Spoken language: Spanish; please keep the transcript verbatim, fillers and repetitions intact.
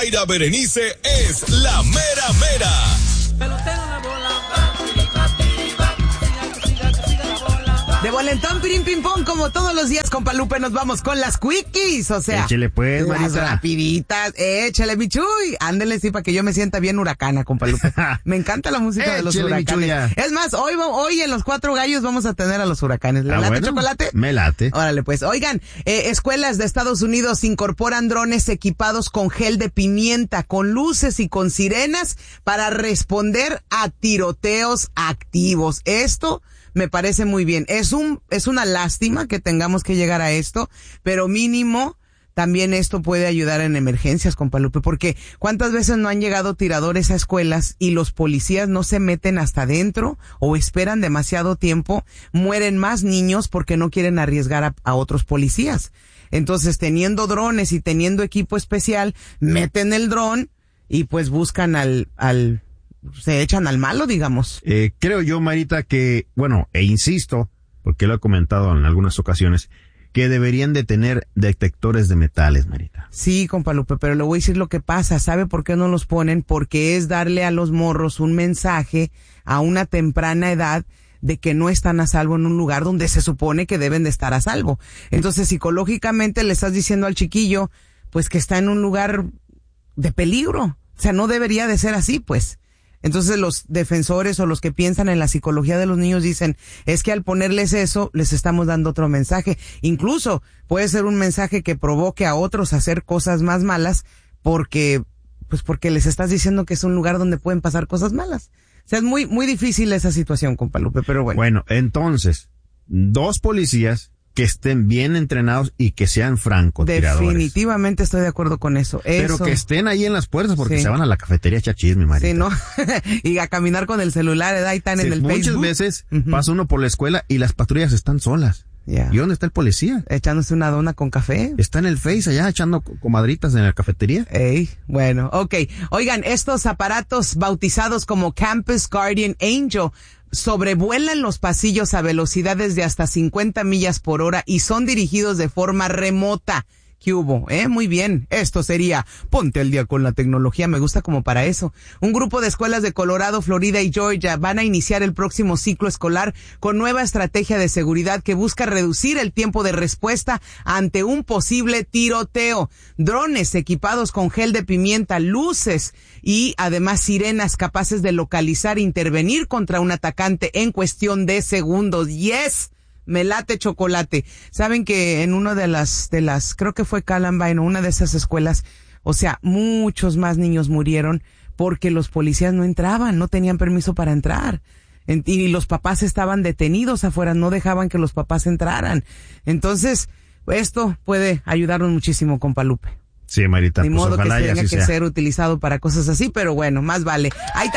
Zaira Berenice es la mera mera. Pelotero la bola, de volentón, pirín, ping pong, como todos los días, compa Lupe, nos vamos con las quickies, o sea. Échale pues, las Marita. rapiditas, échale, Michuy. Ándele, sí, para que yo me sienta bien huracana, compa Lupe. Me encanta la música de los Échale, huracanes. Michuya. Es más, hoy, hoy en los Cuatro Gallos vamos a tener a los huracanes. ¿Le Ah, late bueno, chocolate? Me late. Órale, pues. Oigan, eh, escuelas de Estados Unidos incorporan drones equipados con gel de pimienta, con luces y con sirenas para responder a tiroteos activos. Esto me parece muy bien. Es un, es una lástima que tengamos que llegar a esto, pero mínimo también esto puede ayudar en emergencias, compa Lupe, porque ¿cuántas veces no han llegado tiradores a escuelas y los policías no se meten hasta adentro o esperan demasiado tiempo? Mueren más niños porque no quieren arriesgar a, a otros policías. Entonces, teniendo drones y teniendo equipo especial, meten el dron y pues buscan al, al, se echan al malo, digamos. Eh, creo yo, Marita, que, bueno, e insisto, porque lo he comentado en algunas ocasiones, que deberían de tener detectores de metales, Marita. Sí, compa Lupe, pero le voy a decir lo que pasa. ¿Sabe por qué no los ponen? Porque es darle a los morros un mensaje a una temprana edad de que no están a salvo en un lugar donde se supone que deben de estar a salvo. Entonces, psicológicamente le estás diciendo al chiquillo, pues que está en un lugar de peligro. O sea, no debería de ser así, pues. Entonces los defensores o los que piensan en la psicología de los niños dicen, es que al ponerles eso, les estamos dando otro mensaje. Incluso puede ser un mensaje que provoque a otros a hacer cosas más malas porque, pues porque les estás diciendo que es un lugar donde pueden pasar cosas malas. O sea, es muy, muy difícil esa situación, compa Lupe, pero bueno. Bueno, entonces, dos policías que estén bien entrenados y que sean francotiradores. Definitivamente estoy de acuerdo con eso. Pero eso. que estén ahí en las puertas porque Sí. se van a la cafetería a echar chisme, Marita. Sí, ¿no? Y a caminar con el celular, ¿eh? Ahí están Sí, en el muchas Facebook. veces Ujú. pasa uno por la escuela y las patrullas están solas. Ya. ¿Y dónde está el policía? Echándose una dona con café. Está en el Face allá echando co- comadritas en la cafetería. Ey, bueno, ok. Oigan, estos aparatos bautizados como Campus Guardian Angel sobrevuelan los pasillos a velocidades de hasta cincuenta millas por hora y son dirigidos de forma remota. ¿Qué hubo? ¿Eh? Muy bien. Esto sería Ponte al día con la tecnología. Me gusta como para eso. Un grupo de escuelas de Colorado, Florida y Georgia van a iniciar el próximo ciclo escolar con nueva estrategia de seguridad que busca reducir el tiempo de respuesta ante un posible tiroteo. Drones equipados con gel de pimienta, luces y además sirenas capaces de localizar e intervenir contra un atacante en cuestión de segundos. ¡Yes! Me late chocolate. Saben que en una de las, de las, creo que fue Columbine, una de esas escuelas, o sea, muchos más niños murieron porque los policías no entraban, no tenían permiso para entrar. En- y los papás estaban detenidos afuera, no dejaban que los papás entraran. Entonces, esto puede ayudarnos muchísimo, compa Lupe. Sí, Marita, Ni pues modo que ojalá y tenga así que sea. ser utilizado para cosas así, pero bueno, más vale. Ahí